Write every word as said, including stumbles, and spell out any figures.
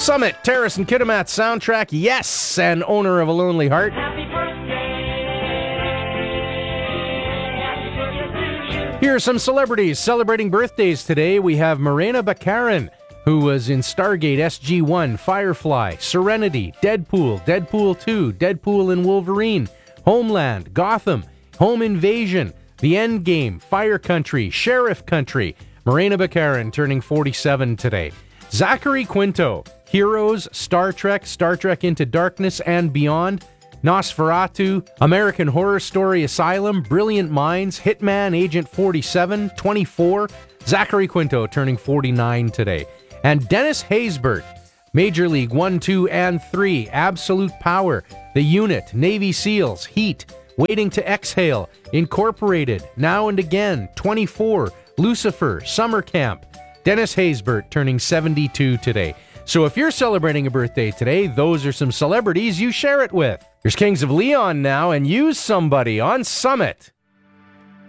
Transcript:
Summit, Terrace and Kitimat soundtrack, yes, and owner of A Lonely Heart. Happy birthday. Here are some celebrities celebrating birthdays today. We have Morena Baccarin, who was in Stargate, S G one, Firefly, Serenity, Deadpool, Deadpool two, Deadpool and Wolverine, Homeland, Gotham, Home Invasion, The Endgame, Fire Country, Sheriff Country. Morena Baccarin turning forty-seven today. Zachary Quinto, Heroes, Star Trek, Star Trek Into Darkness and Beyond, Nosferatu, American Horror Story Asylum, Brilliant Minds, Hitman, Agent forty-seven, twenty-four. Zachary Quinto turning forty-nine today. And Dennis Haysbert, Major League one, two, and three, Absolute Power, The Unit, Navy SEALs, Heat, Waiting to Exhale, Incorporated, Now and Again, twenty-four, Lucifer, Summer Camp. Dennis Haysbert turning seventy-two today. So if you're celebrating a birthday today, those are some celebrities you share it with. Here's Kings of Leon now, and Use Somebody on Summit.